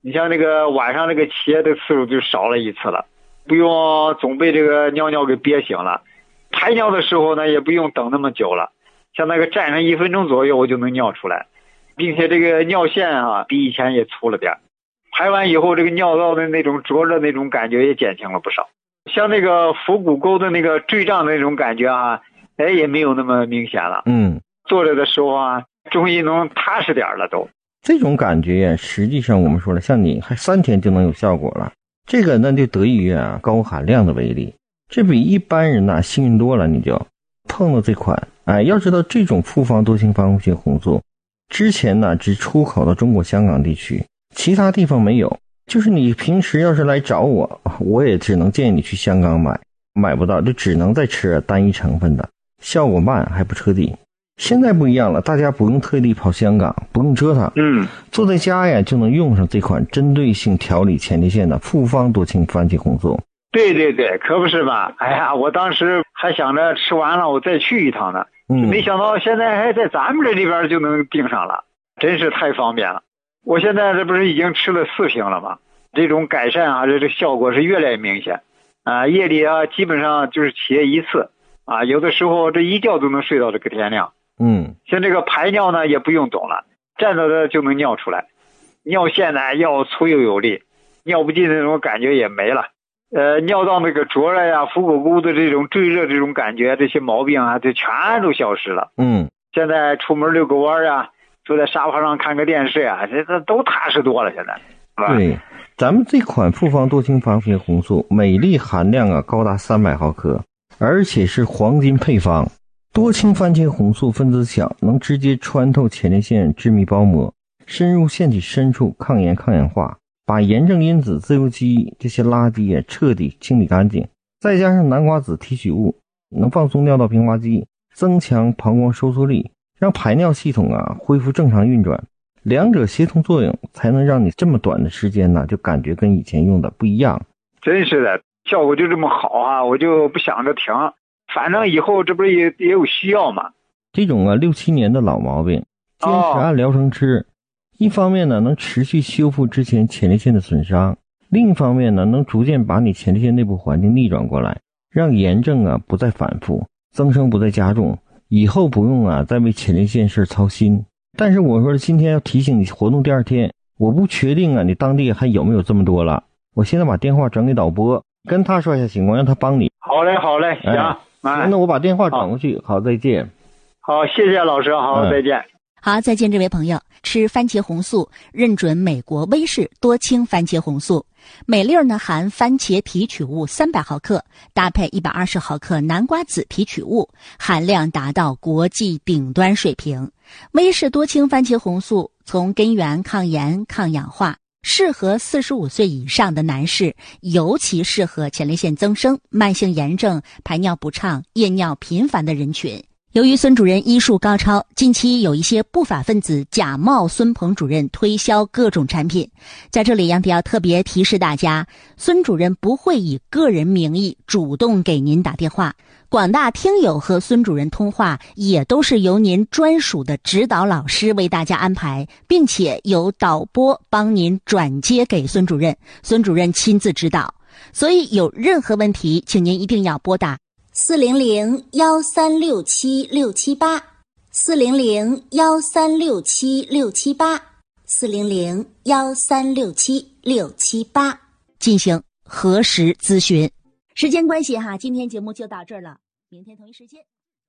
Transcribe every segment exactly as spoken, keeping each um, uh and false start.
你像那个晚上那个起夜的次数就少了一次了，不用总被这个尿尿给憋醒了。排尿的时候呢，也不用等那么久了，像那个站上一分钟左右我就能尿出来，并且这个尿线啊比以前也粗了点。排完以后，这个尿道的那种灼热那种感觉也减轻了不少。像那个腹股沟的那个坠胀的那种感觉啊，哎也没有那么明显了。 嗯， 坐着的时候啊，终于能踏实点了都。 这种感觉呀，实际上我们说了，像你还三天就能有效果了。这个那就得益于啊高含量的威力，这比一般人呐、啊、幸运多了。你就碰到这款，哎，要知道这种复方多氢防腐性红素，之前呢只出口到中国香港地区，其他地方没有。就是你平时要是来找我，我也只能建议你去香港买，买不到就只能再吃单一成分的，效果慢还不彻底。现在不一样了，大家不用特地跑香港，不用折腾， 嗯， 坐在家呀就能用上这款针对性调理前列腺的复方多氢番茄红素。 对对对，可不是嘛！哎呀，我当时还想着吃完了我再去一趟呢， 嗯， 没想到现在还在咱们这里边就能订上了，真是太方便了。我现在这不是已经吃了四瓶了吗？这种改善啊，这这效果是越来越明显啊！夜里啊，基本上就是起夜一次啊，有的时候这一觉都能睡到这个天亮。 嗯， 像这个排尿呢，也不用懂了，站着的就能尿出来，尿线呢要粗又有力，尿不尽的那种感觉也没了。呃，尿道那个灼热呀、腹股沟的这种坠热这种感觉，这些毛病啊，就全都消失了。 嗯， 现在出门遛个弯啊，坐在沙发上看个电视啊，这这都踏实多了。现在， 对，咱们这款复方多氢防腐性红素，每粒含量啊高达三百毫克，而且是黄金配方。多氢番茄红素分子小，能直接穿透前列腺致密包膜，深入腺体深处，抗炎抗氧化，把炎症因子、自由基这些垃圾也彻底清理干净。再加上南瓜子提取物，能放松尿道平滑肌，增强膀胱收缩力，让排尿系统啊恢复正常运转。两者协同作用，才能让你这么短的时间呢，就感觉跟以前用的不一样。 真是的，效果就这么好啊，我就不想着停。反正以后这不是也也有需要嘛。 这种啊六七年的老毛病，坚持按疗程吃，哦、一方面呢能持续修复之前前列腺的损伤，另一方面呢能逐渐把你前列腺内部环境逆转过来，让炎症啊不再反复，增生不再加重，以后不用啊再为前列腺事操心。但是我说今天要提醒你，活动第二天，我不确定啊你当地还有没有这么多了。我现在把电话转给导播，跟他说一下情况，让他帮你。 好嘞好嘞，行。哎行，那我把电话转过去。好，好，再见。 好，谢谢老师。好，嗯、再见。 好，再见，这位朋友。吃番茄红素，认准美国威士多氢番茄红素，每粒呢含番茄提取物三百毫克，搭配一百二十毫克南瓜子提取物，含量达到国际顶端水平。威士多氢番茄红素从根源抗炎抗氧化，适合四十五岁以上的男士，尤其适合前列腺增生、慢性炎症、排尿不畅、夜尿频繁的人群。由于孙主任医术高超，近期有一些不法分子假冒孙鹏主任推销各种产品。在这里杨迪要特别提示大家，孙主任不会以个人名义主动给您打电话，广大听友和孙主任通话也都是由您专属的指导老师为大家安排，并且由导播帮您转接给孙主任，孙主任亲自指导。所以有任何问题，请您一定要拨打四零零幺三六七六七八，四零零幺三六七六七八，四零零幺三六七六七八进行核实咨询。时间关系哈，今天节目就到这儿了，明天同一时间。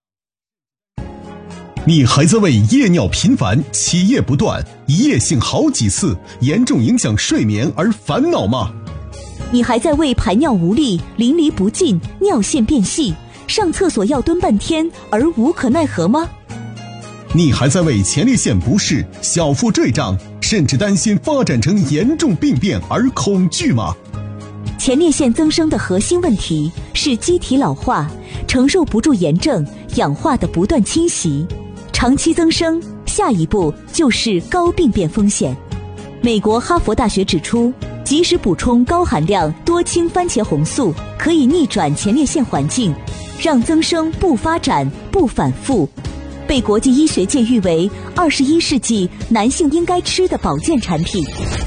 你还在为夜尿频繁、起夜不断、一夜性好几次、严重影响睡眠而烦恼吗？ 你还在为排尿无力、淋漓不尽、尿线变细、上厕所要蹲半天而无可奈何吗？ 你还在为前列腺不适、小腹坠胀，甚至担心发展成严重病变而恐惧吗？ 前列腺增生的核心问题是机体老化，承受不住炎症、氧化的不断侵袭，长期增生，下一步就是高病变风险。美国哈佛大学指出，及时补充高含量多氢番茄红素，可以逆转前列腺环境，让增生不发展、不反复，被国际医学界誉为二十一世纪男性应该吃的保健产品。